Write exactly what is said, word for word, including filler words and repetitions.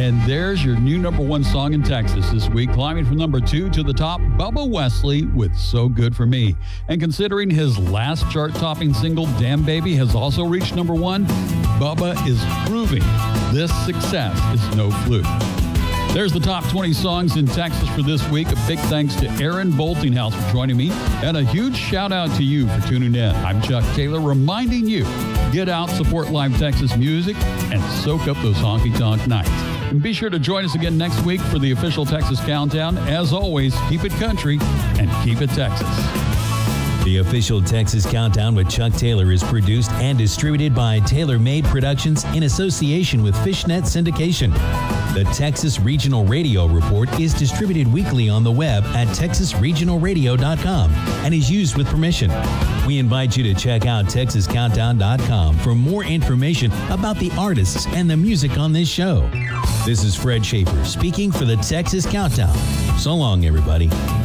And there's your new number one song in Texas this week, climbing from number two to the top, Bubba Wesley with So Good For Me. And considering his last chart-topping single, Damn Baby, has also reached number one, Bubba is proving this success is no fluke. There's the top twenty songs in Texas for this week. A big thanks to Aaron Boltinghouse for joining me, and a huge shout out to you for tuning in. I'm Chuck Taylor, reminding you, get out, support live Texas music, and soak up those honky-tonk nights. And be sure to join us again next week for the official Texas Countdown. As always, keep it country and keep it Texas. The official Texas Countdown with Chuck Taylor is produced and distributed by Taylor Made Productions in association with Fishnet Syndication. The Texas Regional Radio Report is distributed weekly on the web at texas regional radio dot com and is used with permission. We invite you to check out texas countdown dot com for more information about the artists and the music on this show. This is Fred Schaefer speaking for the Texas Countdown. So long, everybody.